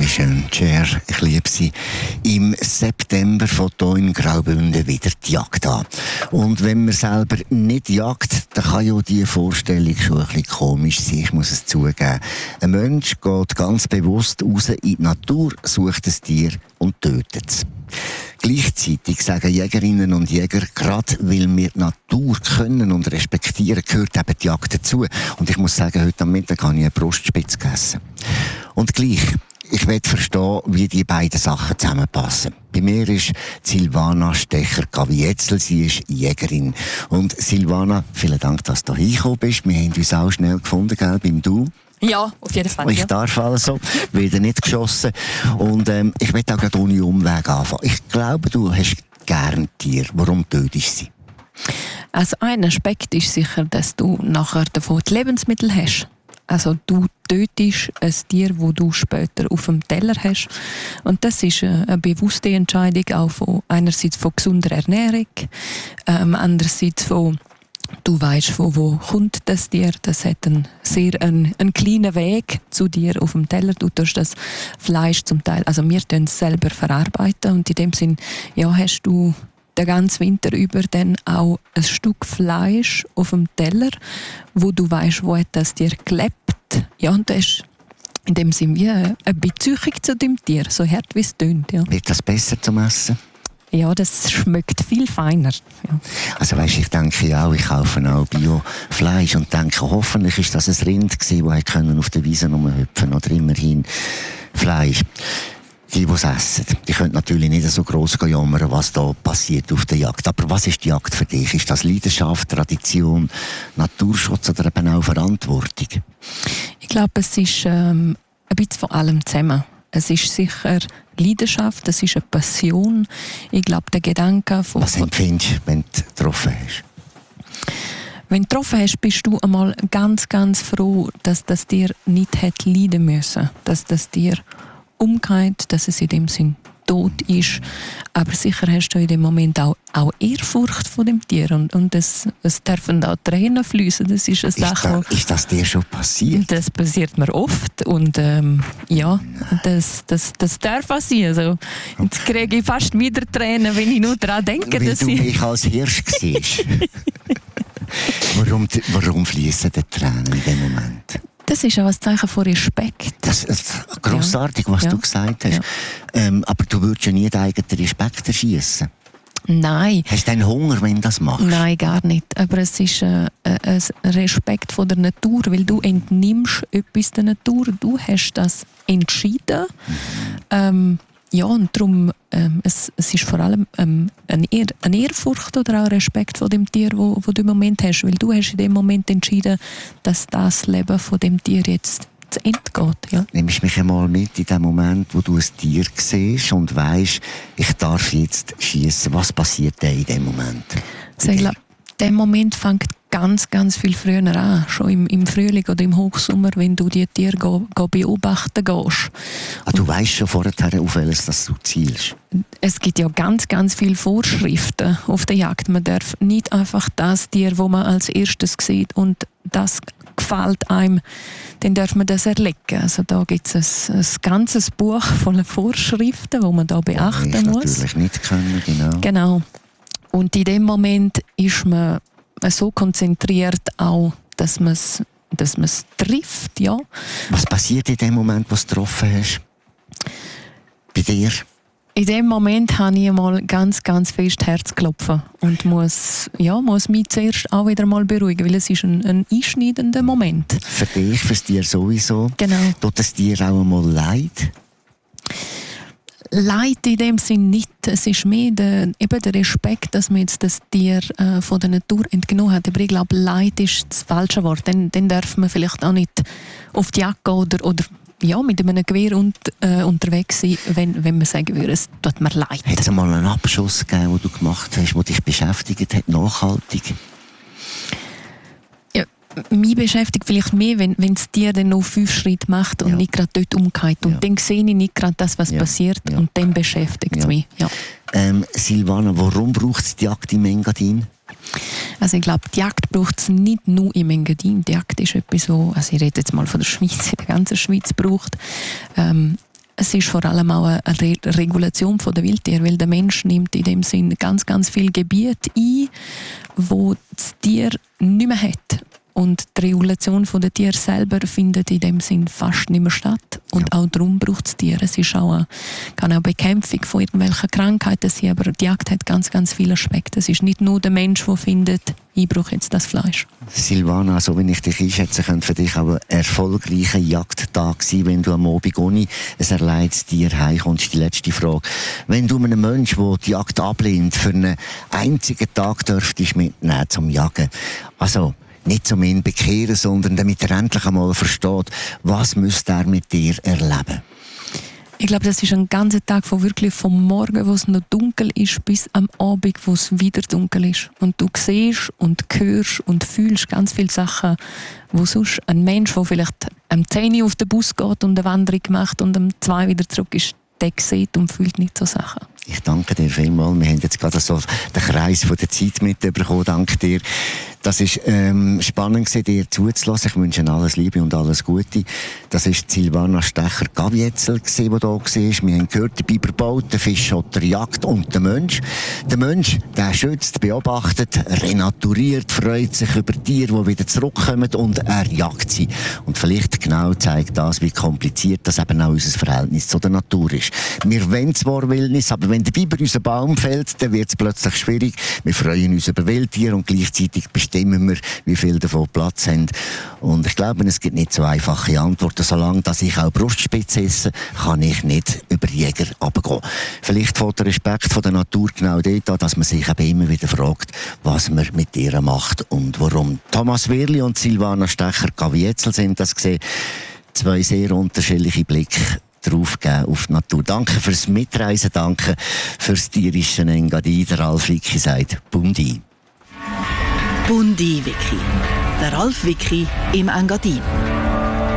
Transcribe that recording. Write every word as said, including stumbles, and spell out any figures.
schön, Cher, ich liebe sie. Im September fängt hier in Graubünden wieder die Jagd an. Und wenn man selber nicht jagt, dann kann ja diese Vorstellung schon ein bisschen komisch sein, ich muss es zugeben. Ein Mensch geht ganz bewusst raus in die Natur, sucht ein Tier und tötet es. Gleichzeitig sagen Jägerinnen und Jäger, gerade weil wir die Natur können und respektieren, gehört eben die Jagd dazu. Und ich muss sagen, heute am Mittag habe ich eine Brustspitze gegessen. Und gleich, ich will verstehen, wie die beiden Sachen zusammenpassen. Bei mir ist Silvana Stecher-Gavietzel, sie ist Jägerin. Und Silvana, vielen Dank, dass du hingekommen bist. Wir haben uns auch schnell gefunden, gell, beim Du. Ja, auf jeden Fall. Ich ja. darf also, wieder nicht geschossen. Und ähm, ich will auch gerade ohne Umweg anfangen. Ich glaube, du hast gerne Tiere. Warum tötest du sie? Also ein Aspekt ist sicher, dass du nachher davon die Lebensmittel hast. Also du tötest ein Tier, das du später auf dem Teller hast. Und das ist eine bewusste Entscheidung, auch von, einerseits von gesunder Ernährung, ähm, andererseits von du weisst, von wo kommt das Tier. Das hat einen sehr einen, einen kleinen Weg zu dir auf dem Teller. Du tust das Fleisch zum Teil, also wir tun es selber verarbeiten und in dem Sinn, ja, hast du den ganzen Winter über dann auch ein Stück Fleisch auf dem Teller, wo du weisst, wo hat das Tier gelebt. Ja, und das ist in dem Sinn wie eine Beziehung zu dem Tier, so hart wie es tönt. Ja. Wird das besser zum Essen? Ja, das schmeckt viel feiner. Ja. Also weisst, ich denke ja auch, ich kaufe auch Bio-Fleisch und denke, hoffentlich ist das ein Rind gewesen, das auf der Wiese rumhüpfen oder immerhin Fleisch. Die, die es essen, die können natürlich nicht so gross jammern, was da passiert auf der Jagd. Aber was ist die Jagd für dich? Ist das Leidenschaft, Tradition, Naturschutz oder eben auch Verantwortung? Ich glaube, es ist ähm, ein bisschen von allem zusammen. Es ist sicher Leidenschaft, es ist eine Passion. Ich glaube, der Gedanke von... Was empfindest du, wenn du getroffen hast? Wenn du getroffen hast, bist du einmal ganz, ganz froh, dass das Tier nicht hätte leiden müssen. Dass das Tier umgeht, dass es in dem Sinn tot ist. Aber sicher hast du in dem Moment auch, auch Ehrfurcht vor dem Tier. Und, und es, es dürfen auch Tränen fließen. Das ist eine Sache. Ist, da, ist das dir schon passiert? Das passiert mir oft. Und ähm, ja, das, das, das darf passieren. Also, jetzt kriege ich fast wieder Tränen, wenn ich nur daran denke. Weil dass du ich mich als Hirsch siehst. warum, warum fließen die Tränen in dem Moment? Das ist auch ein Zeichen von Respekt. Das ist grossartig, was ja. du gesagt hast. Ja. Ähm, aber du würdest ja nie den eigenen Respekt erschießen. Nein. Hast du einen Hunger, wenn du das machst? Nein, gar nicht. Aber es ist äh, ein Respekt vor der Natur, weil du entnimmst etwas der Natur. Du hast das entschieden. Mhm. Ähm, ja, und darum, ähm, es, es ist vor allem ähm, eine, Ehr, eine Ehrfurcht oder auch Respekt vor dem Tier, wo, wo du im Moment hast. Weil du hast in dem Moment entschieden, dass das Leben von dem Tier jetzt zu Ende geht. Ja. Nimmst du mich einmal mit in dem Moment, wo du ein Tier siehst und weisst, ich darf jetzt schiessen. Was passiert denn in dem Moment? Also ich glaube, der Moment fängt ganz, ganz viel früher an. Schon im, im Frühling oder im Hochsommer, wenn du die Tiere go, go beobachten gehst. Ah, du weisst schon vorher, auf welches das du zielst? Es gibt ja ganz, ganz viele Vorschriften auf der Jagd. Man darf nicht einfach das Tier, das man als erstes sieht und das gefällt einem, dann darf man das erlegen. Also da gibt es ein, ein ganzes Buch voller Vorschriften, die man da beachten ja, muss. Natürlich nicht können, genau. Genau. Und in dem Moment ist man so konzentriert auch, dass man es dass man's trifft, ja. Was passiert in dem Moment, wo du es getroffen hast? Bei dir? In dem Moment habe ich mal ganz, ganz fest Herz klopfen und muss, ja, muss mich zuerst auch wieder mal beruhigen, weil es ist ein, ein einschneidender Moment. Für dich, für das Tier sowieso. Genau. Tut das Tier auch einmal leid? Leid in dem Sinn nicht. Es ist mehr der, eben der Respekt, dass man jetzt das Tier äh, von der Natur entgenommen hat. Aber ich glaube, Leid ist das falsche Wort. Dann, dann darf man vielleicht auch nicht auf die Jagd gehen oder, oder ja, mit einem Gewehr und, äh, unterwegs sein, wenn, wenn man sagen würde, es tut mir leid. Hat es einmal einen Abschuss gegeben, den du gemacht hast, der dich beschäftigt hat, nachhaltig? Mich beschäftigt vielleicht mehr, wenn, wenn das Tier dann noch fünf Schritte macht und ja. nicht gerade dort umgeht. Und ja. dann sehe ich nicht gerade das, was ja. passiert. Ja. Und dann beschäftigt es ja. mich. Ja. Ähm, Silvana, warum braucht es die Jagd im Engadin? Also ich glaube, die Jagd braucht es nicht nur im Engadin. Die Jagd ist etwas, so, also ich rede jetzt mal von der Schweiz, in der ganzen Schweiz braucht. Ähm, es ist vor allem auch eine Re Regulation der Wildtiere, weil der Mensch nimmt in dem Sinn ganz, ganz viel Gebiet ein, wo das Tier nicht mehr hat. Und die Regulation der Tiere selber findet in dem Sinn fast nicht mehr statt. Und ja. auch darum braucht es Tiere. Es ist auch eine, kann auch Bekämpfung von irgendwelchen Krankheiten sein, aber die Jagd hat ganz, ganz viele Aspekte. Es ist nicht nur der Mensch, der findet, ich brauche jetzt das Fleisch. Silvana, so wie ich dich einschätzen könnte, für dich auch ein erfolgreicher Jagdtag sein, wenn du am Abend ohne ein erleides Tier heimkommst. Die letzte Frage. Wenn du einem Menschen, der die Jagd ablehnt, für einen einzigen Tag dürftest mitnehmen zum Jagen, also nicht zum ihn bekehren, sondern damit er endlich einmal versteht, was müsste er mit dir erleben. Ich glaube, das ist ein ganzer Tag von wirklich vom Morgen, wo es noch dunkel ist, bis am Abend, wo es wieder dunkel ist. Und du siehst und hörst und fühlst ganz viele Sachen, wo sonst ein Mensch, der vielleicht am zehn Uhr auf den Bus geht und eine Wanderung macht und am zwei wieder zurück ist, der sieht und fühlt nicht so Sachen. Ich danke dir vielmals. Wir haben jetzt gerade so den Kreis von der Zeit mitbekommen. Danke dir. Das war ähm, spannend gewesen, dir zuzulassen. Ich wünsche Ihnen alles Liebe und alles Gute. Das war Silvana Stecher-Gavietzel, die hier war. Wir haben gehört, der Biber baut, der Fischotter jagt und der Mensch. Der Mensch, der schützt, beobachtet, renaturiert, freut sich über Tiere, die wieder zurückkommen und er jagt sie. Und vielleicht genau zeigt das, wie kompliziert das eben auch unser Verhältnis zu der Natur ist. Wir wollen zwar Wildnis, aber wenn der Biber unseren Baum fällt, dann wird es plötzlich schwierig. Wir freuen uns über Wildtiere und gleichzeitig bestimmen wir, wie viel davon Platz haben. Und ich glaube, es gibt nicht so einfache Antworten. Solange dass ich auch Brustspitze esse, kann ich nicht über Jäger runtergehen. Vielleicht fällt der Respekt vor der Natur genau dort an, dass man sich eben immer wieder fragt, was man mit ihr macht und warum. Thomas Wehrli und Silvana Stecher-Gavietzel sind das gesehen. Zwei sehr unterschiedliche Blicke draufgeben auf die Natur. Danke fürs Mitreisen, danke fürs tierische Engadin. Der Ralf Wicki sagt Bundi. Bundi Wicki. Der Ralf Wicki im Engadin.